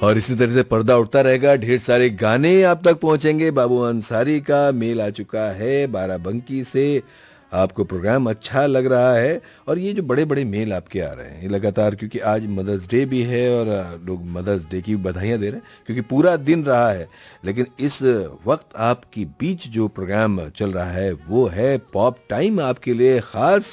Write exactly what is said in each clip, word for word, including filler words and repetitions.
और इसी तरह से पर्दा उठता रहेगा, ढेर सारे गाने आप तक पहुंचेंगे। बाबू अंसारी का मेल आ चुका है बाराबंकी से। आपको प्रोग्राम अच्छा लग रहा है और ये जो बड़े बड़े मेल आपके आ रहे हैं ये लगातार, क्योंकि आज मदर्स डे भी है और लोग मदर्स डे की बधाइयाँ दे रहे हैं क्योंकि पूरा दिन रहा है। लेकिन इस वक्त आपकी बीच जो प्रोग्राम चल रहा है वो है पॉप टाइम, आपके लिए ख़ास।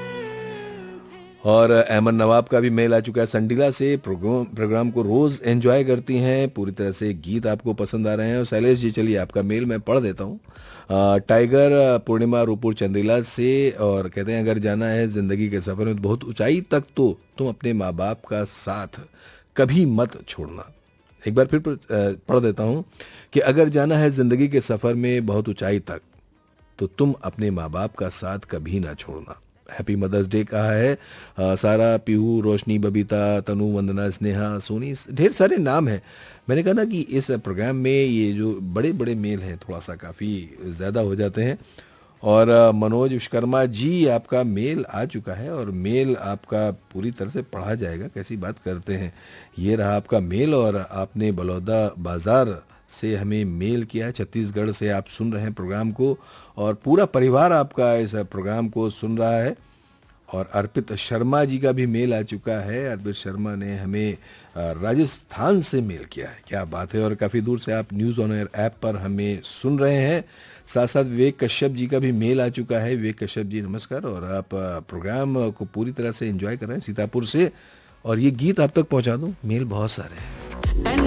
और अहमद नवाब का भी मेल आ चुका है संडीला से। प्रोग्राम प्रोग्राम को रोज़ एंजॉय करती हैं, पूरी तरह से गीत आपको पसंद आ रहे हैं। और शैलेश जी, चलिए आपका मेल मैं पढ़ देता हूँ। अ, टाइगर अ, पूर्णिमा रूपुर चंदीला से, और कहते हैं अगर जाना है ज़िंदगी के सफ़र में बहुत ऊंचाई तक तो तुम अपने माँ बाप का साथ कभी मत छोड़ना। एक बार फिर प- अ, पढ़ देता हूँ कि अगर जाना है ज़िंदगी के सफ़र में बहुत ऊंचाई तक तो तुम अपने माँ बाप का साथ कभी ना छोड़ना। हैप्पी मदर्स डे कहा है। अ, सारा, पीहू, रोशनी, बबीता, तनु, वंदना, स्नेहा, सोनी, ढेर सारे नाम हैं। मैंने कहा ना कि इस प्रोग्राम में ये जो बड़े बड़े मेल हैं थोड़ा सा काफ़ी ज़्यादा हो जाते हैं। और अ, मनोज विश्वकर्मा जी, आपका मेल आ चुका है और मेल आपका पूरी तरह से पढ़ा जाएगा, कैसी बात करते हैं। ये रहा आपका मेल और आपने बलौदा बाज़ार से हमें मेल किया है। छत्तीसगढ़ से आप सुन रहे हैं प्रोग्राम को और पूरा परिवार आपका इस प्रोग्राम को सुन रहा है। और अर्पित शर्मा जी का भी मेल आ चुका है। अर्पित शर्मा ने हमें अ, राजस्थान से मेल किया है, क्या बात है। और काफ़ी दूर से आप न्यूज़ ऑन एयर ऐप पर हमें सुन रहे हैं। साथ साथ विवेक कश्यप जी का भी मेल आ चुका है। विवेक कश्यप जी नमस्कार, और आप अ, प्रोग्राम को पूरी तरह से एंजॉय कर रहे हैं सीतापुर से। और ये गीत आप तक पहुंचा दूं, मेल बहुत सारे हैं।